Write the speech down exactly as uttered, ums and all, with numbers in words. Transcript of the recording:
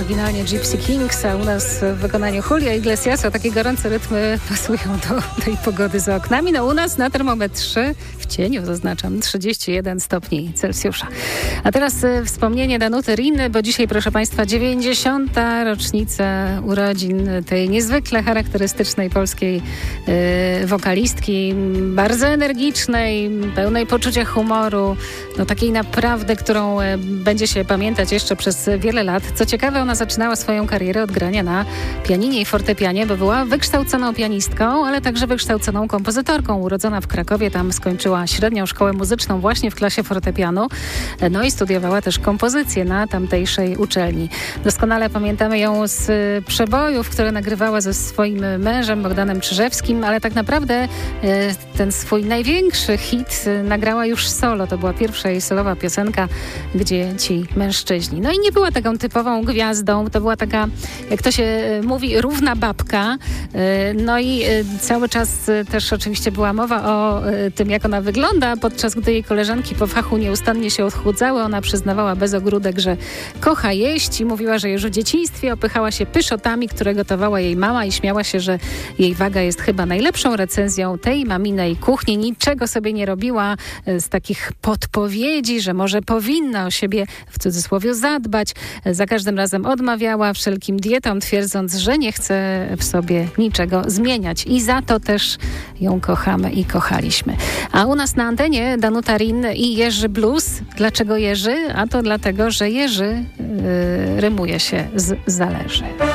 oryginalnie Gypsy Kings, a u nas w wykonaniu Julia Iglesiasa takie gorące rytmy pasują do tej pogody za oknami. No u nas na termometrze, w cieniu zaznaczam, trzydzieści jeden stopni Celsjusza. A teraz y, wspomnienie Danuty Rin, bo dzisiaj, proszę Państwa, dziewięćdziesiąta rocznica urodzin tej niezwykle charakterystycznej polskiej y, wokalistki, bardzo energicznej, pełnej poczucia humoru, no takiej naprawdę, którą y, będzie się pamiętać jeszcze przez wiele lat. Co ciekawe, ona zaczynała swoją karierę od grania na pianinie i fortepianie, bo była wykształconą pianistką, ale także wykształconą kompozytorką. Urodzona w Krakowie, tam skończyła średnią szkołę muzyczną właśnie w klasie fortepianu, no i studiowała też kompozycję na tamtejszej uczelni. Doskonale pamiętamy ją z przebojów, które nagrywała ze swoim mężem Bogdanem Czyżewskim, ale tak naprawdę ten swój największy hit nagrała już solo. To była pierwsza jej solowa piosenka, Gdzie ci mężczyźni. No i nie była taką typową gwiazdą, to była taka, jak to się mówi, równa babka. No i cały czas też oczywiście była mowa o tym, jak ona wygląda, podczas gdy jej koleżanki po fachu nieustannie się odchudzały. Ona przyznawała bez ogródek, że kocha jeść i mówiła, że już w dzieciństwie opychała się pyszotami, które gotowała jej mama i śmiała się, że jej waga jest chyba najlepszą recenzją tej maminej kuchni. Niczego sobie nie robiła z takich podpowiedzi, że może powinna o siebie w cudzysłowie zadbać. Za każdym razem odmawiała wszelkim dietom, twierdząc, że nie chce w sobie niczego zmieniać. I za to też ją kochamy i kochaliśmy. A u nas na antenie Danuta Rin i Jerzy Blues. Dlaczego Jerzy? A to dlatego, że Jerzy yy, rymuje się z zależy.